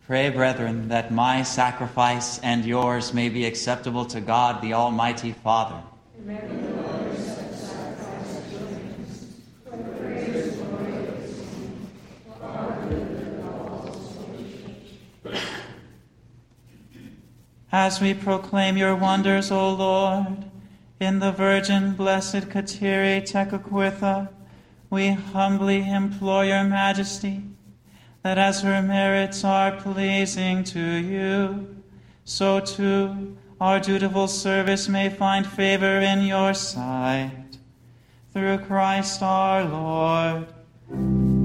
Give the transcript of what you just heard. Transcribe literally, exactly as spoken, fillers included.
Pray, brethren, that my sacrifice and yours may be acceptable to God, the Almighty Father. Amen. As we proclaim your wonders, O Lord, in the Virgin Blessed Kateri Tekakwitha, we humbly implore your majesty that as her merits are pleasing to you, so too our dutiful service may find favor in your sight. Through Christ our Lord.